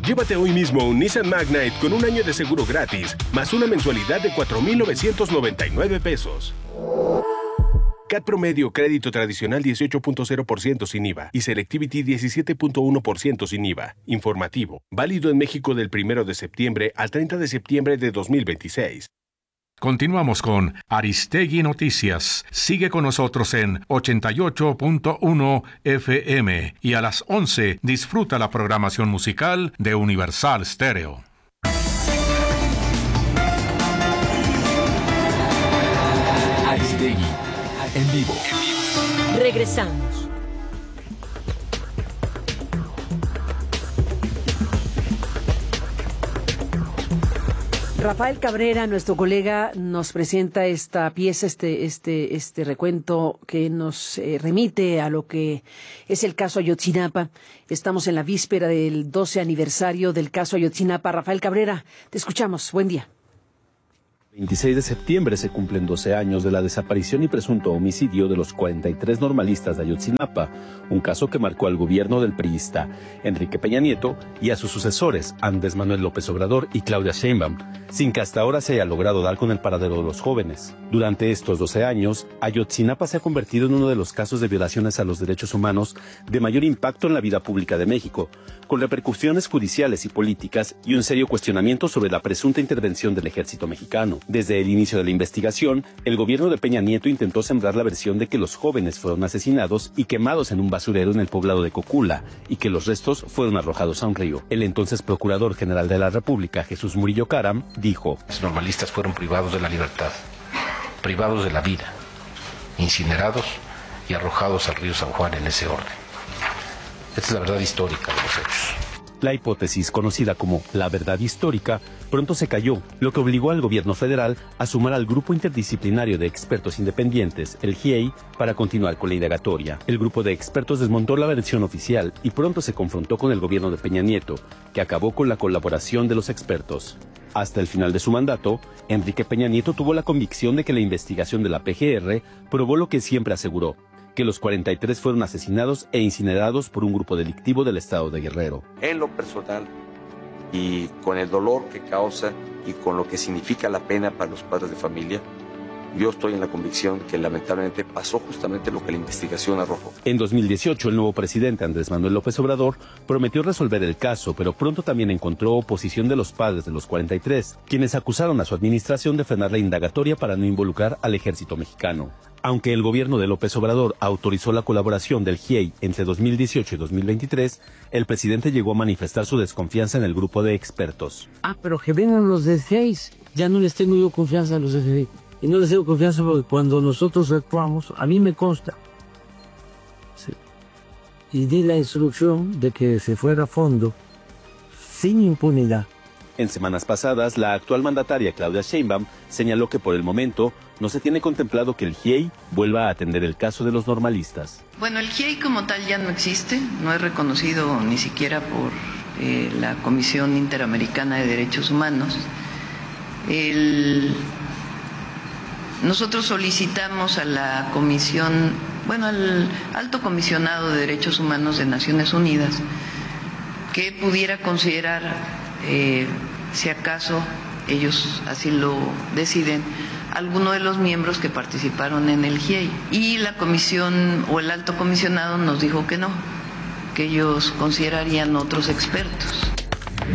Llévate hoy mismo un Nissan Magnite con un año de seguro gratis, más una mensualidad de 4,999 pesos. CAT promedio crédito tradicional 18.0% sin IVA y Selectivity 17.1% sin IVA. Informativo. Válido en México del 1 de septiembre al 30 de septiembre de 2026. Continuamos con Aristegui Noticias. Sigue con nosotros en 88.1 FM y a las 11 disfruta la programación musical de Universal Stereo. Aristegui en vivo. Regresamos. Rafael Cabrera, nuestro colega, nos presenta esta pieza, este recuento que nos remite a lo que es el caso Ayotzinapa. Estamos en la víspera del 12 aniversario del caso Ayotzinapa. Rafael Cabrera, te escuchamos. Buen día. 26 de septiembre se cumplen 12 años de la desaparición y presunto homicidio de los 43 normalistas de Ayotzinapa, un caso que marcó al gobierno del priista Enrique Peña Nieto y a sus sucesores Andrés Manuel López Obrador y Claudia Sheinbaum, sin que hasta ahora se haya logrado dar con el paradero de los jóvenes. Durante estos 12 años, Ayotzinapa se ha convertido en uno de los casos de violaciones a los derechos humanos de mayor impacto en la vida pública de México, con repercusiones judiciales y políticas y un serio cuestionamiento sobre la presunta intervención del ejército mexicano. Desde el inicio de la investigación, el gobierno de Peña Nieto intentó sembrar la versión de que los jóvenes fueron asesinados y quemados en un basurero en el poblado de Cocula y que los restos fueron arrojados a un río. El entonces Procurador General de la República, Jesús Murillo Caram, dijo: los normalistas fueron privados de la libertad, privados de la vida, incinerados y arrojados al río San Juan en ese orden. Esta es la verdad histórica de los hechos. La hipótesis, conocida como la verdad histórica, pronto se cayó, lo que obligó al gobierno federal a sumar al Grupo Interdisciplinario de Expertos Independientes, el GIEI, para continuar con la indagatoria. El grupo de expertos desmontó la versión oficial y pronto se confrontó con el gobierno de Peña Nieto, que acabó con la colaboración de los expertos. Hasta el final de su mandato, Enrique Peña Nieto tuvo la convicción de que la investigación de la PGR probó lo que siempre aseguró: que los 43 fueron asesinados e incinerados por un grupo delictivo del estado de Guerrero. En lo personal, y con el dolor que causa y con lo que significa la pena para los padres de familia, yo estoy en la convicción que lamentablemente pasó justamente lo que la investigación arrojó. En 2018, el nuevo presidente Andrés Manuel López Obrador prometió resolver el caso, pero pronto también encontró oposición de los padres de los 43, quienes acusaron a su administración de frenar la indagatoria para no involucrar al ejército mexicano. Aunque el gobierno de López Obrador autorizó la colaboración del GIEI entre 2018 y 2023, el presidente llegó a manifestar su desconfianza en el grupo de expertos. Pero que vengan los del GIEI, ya no les tengo yo confianza a los del GIEI. Y no les tengo confianza porque cuando nosotros actuamos, a mí me consta. Sí. Y di la instrucción de que se fuera a fondo, sin impunidad. En semanas pasadas, la actual mandataria Claudia Sheinbaum señaló que por el momento no se tiene contemplado que el GIEI vuelva a atender el caso de los normalistas. Bueno, el GIEI como tal ya no existe, no es reconocido ni siquiera por la Comisión Interamericana de Derechos Humanos. Nosotros solicitamos a la comisión, al Alto Comisionado de Derechos Humanos de Naciones Unidas, que pudiera considerar, si acaso ellos así lo deciden, alguno de los miembros que participaron en el GIEI. Y la comisión o el Alto Comisionado nos dijo que no, que ellos considerarían otros expertos.